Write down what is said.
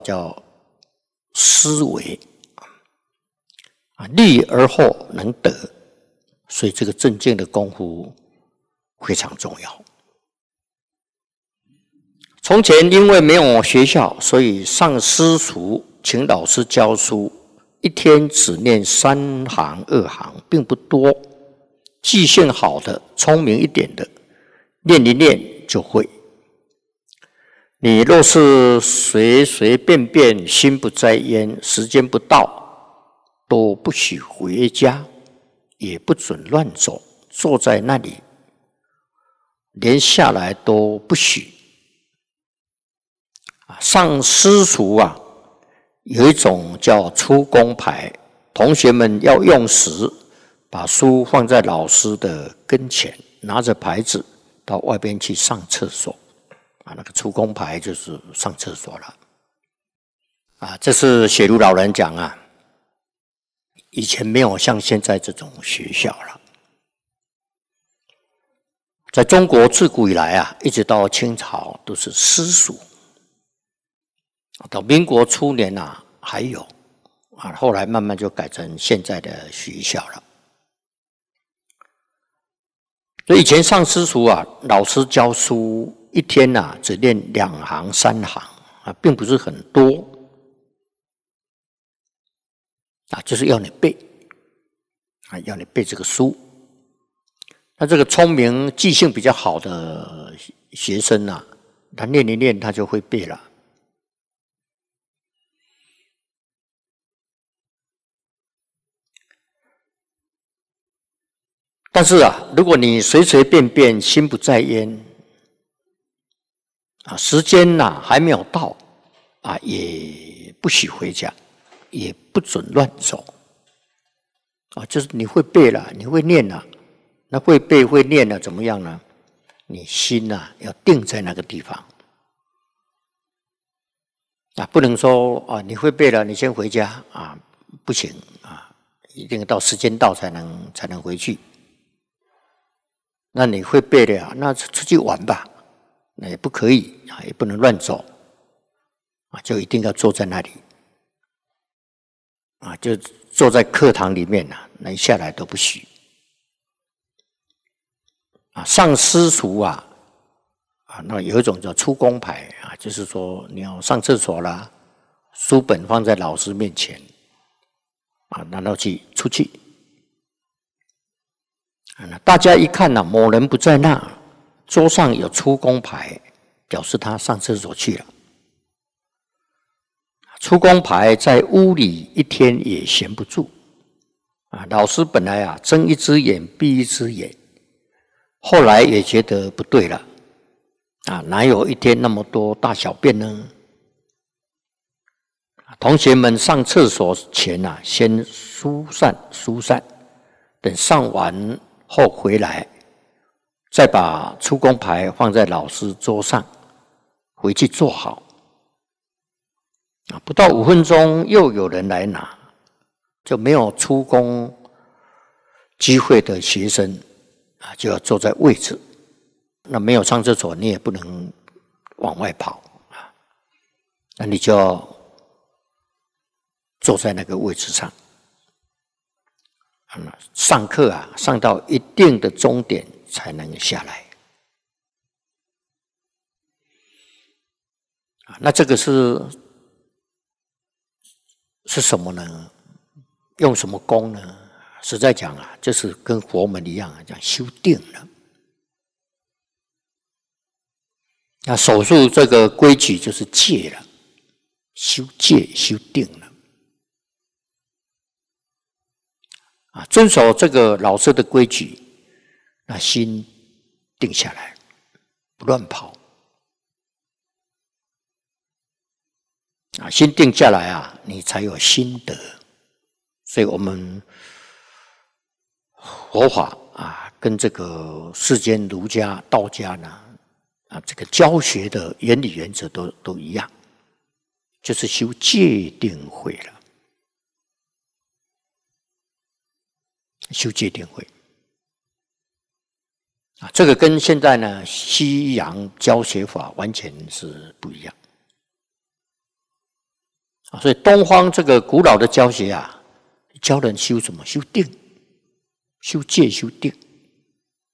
叫思维啊，立而后能得，所以这个正经的功夫非常重要。从前因为没有学校，所以上私塾请老师教书，一天只念3行2行，并不多。记性好的、聪明一点的，念一念就会。你若是随随便便、心不在焉，时间不到，都不许回家，也不准乱走，坐在那里，连下来都不许。上私塾啊，有一种叫出宫牌，同学们要用时，把书放在老师的跟前，拿着牌子到外边去上厕所。那个出宫牌就是上厕所了。这是写如老人讲啊，以前没有像现在这种学校了。在中国自古以来啊，一直到清朝都是私塾。到民国初年啊，还有后来慢慢就改成现在的学校了。所以以前上私塾啊，老师教书一天啊只念2行3行并不是很多就是要你背要你背这个书。那这个聪明记性比较好的学生啊，他念一念他就会背了。但是如果你随随便便、心不在焉时间还没有到也不许回家，也不准乱走就是你会背了，你会念了，那会背会念了怎么样呢？你心要定在那个地方不能说你会背了，你先回家不行一定到时间到才能回去。那你会背的那出去玩吧，那也不可以也不能乱走就一定要坐在那里就坐在课堂里面那下来都不许上私塾那有一种叫出宫牌就是说你要上厕所啦，书本放在老师面前然后出去大家一看某人不在那，桌上有出宫牌，表示他上厕所去了。出宫牌在屋里一天也闲不住老师本来睁一只眼闭一只眼，后来也觉得不对了哪有一天那么多大小便呢？同学们上厕所前先疏散，等上完后回来，再把出宫牌放在老师桌上，回去坐好不到5分钟又有人来拿，就没有出宫机会的学生就要坐在位置。那没有上厕所你也不能往外跑那你就要坐在那个位置上上课上到一定的终点才能下来那这个是什么呢？用什么功呢？实在讲就是跟佛门一样讲修定了。那守住这个规矩就是戒了，修戒修定了遵守这个老师的规矩，那心定下来，不乱跑心定下来你才有心得。所以我们佛法跟这个世间儒家、道家呢这个教学的原理原则都一样，就是修戒定慧了。修戒定慧这个跟现在呢西洋教学法完全是不一样所以东方这个古老的教学啊，教人修什么？修定，修戒，修定。